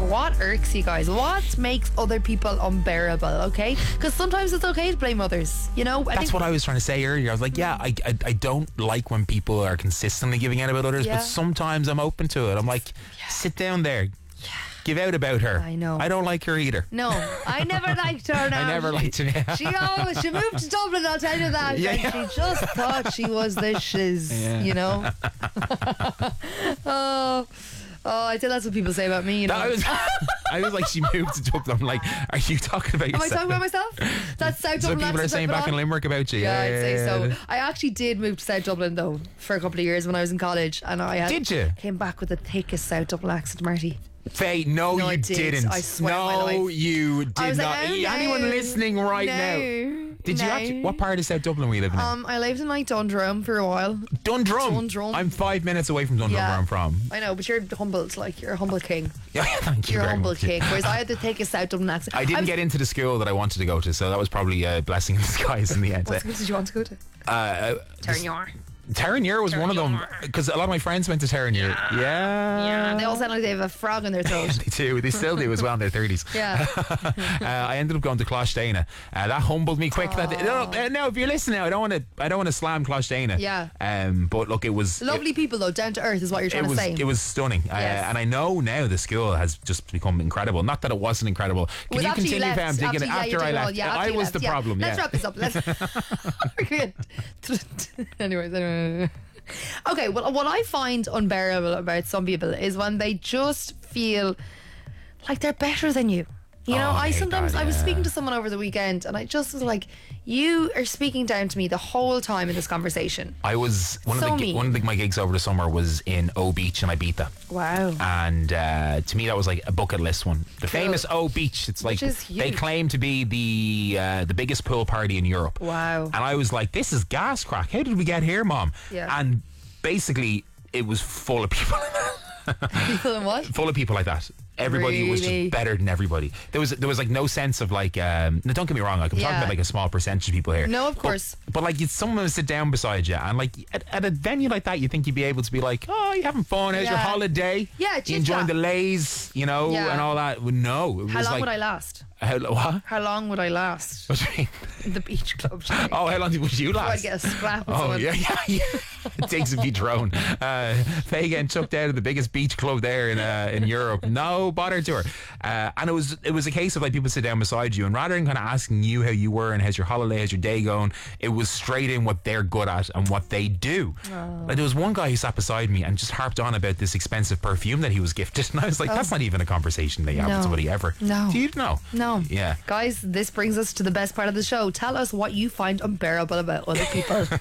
What irks you guys? What makes other people unbearable, okay? Because sometimes it's okay to blame others, you know? That's what I was trying to say earlier. I was like, I don't like when people are consistently giving out about others, but sometimes I'm open to it. I'm like, sit down there. Give out about her. I know. I don't like her either. No, I never liked her now. I never liked her. She moved to Dublin, I'll tell you that. Yeah, and yeah. she just thought she was the shiz, you know? Oh, I think that's what people say about me, you know? I was like, she moved to Dublin. I'm like, are you talking about yourself? Am I talking about myself? That's South So Dublin. people are saying back in Limerick about you. Yeah, I'd say so. I actually did move to South Dublin though for a couple of years when I was in college, and Did you? came back with the thickest South Dublin accent, Marty. Faye, no, I you did. didn't. I swear no, my life. you did I was not. like, oh, no, Anyone listening right now? Did you no. actually? What part of South Dublin were you living in? I lived in like Dundrum for a while. Dundrum. Dundrum. I'm 5 minutes away from Dundrum, Yeah. where I'm from. I know, but you're humbled, like you're a humble king. Yeah, thank you You're a very humble much. king. Whereas I had to take a South Dublin accent. I didn't get into the school that I wanted to go to, so that was probably a blessing in disguise in the end. What school did you want to go to? Terranure was one of them, because a lot of my friends went to Terranure. Yeah. They all sound like they have a frog in their throat. They do. They still do as well in their 30s. Yeah. I ended up going to Closhdana. That humbled me quick. No, if you're listening now, I don't want to slam Closhdana. Yeah. But look, it was Lovely people though, down to earth is what you're trying to say. It was stunning. Yes. And I know now the school has just become incredible. Not that it wasn't incredible. Can Well, you after continue if I'm digging it after I left? I was the problem. Let's Yeah. wrap this up. Anyways. Okay, well, what I find unbearable about some people is when they just feel like they're better than you. You know, I was speaking to someone over the weekend and I just was like, you are speaking down to me the whole time in this conversation. I was one mean. of my gigs over the summer was in O Beach in Ibiza. Wow. And to me that was like a bucket list one. The famous O Beach. It's like Which is huge. they claim to be the biggest pool party in Europe. Wow. And I was like, this is gas crack. How did we get here, Mom? Yeah. And basically it was full of people. People in what? Full of people like that. Everybody was Really? just better than everybody. There was like no sense of like now don't get me wrong, like I'm talking about like a small percentage of people here. No, of course. But like someone would sit down beside you and like at a venue like that you think you'd be able to be like, oh, you having fun, how's your holiday? Yeah, you enjoying chit-chat. the lays, you know, Yeah. and all that. Well, no. It How was long like, would I last? What? How long would I last? What do you mean? In the beach club. Oh, how long would you I'd last? get a scrap or Oh something. yeah. It takes a beach drone. Faye getting chucked out of the biggest beach club there in Europe. No bother to her. And it was a case of like people sit down beside you, and rather than kind of asking you how you were and how's your holiday, how's your day going, it was straight in what they're good at and what they do. Like there was one guy who sat beside me and just harped on about this expensive perfume that he was gifted, and I was like, that's not even a conversation they have with somebody ever. No. Do you know? No. Yeah. Guys, this brings us to the best part of the show. Tell us what you find unbearable about other people.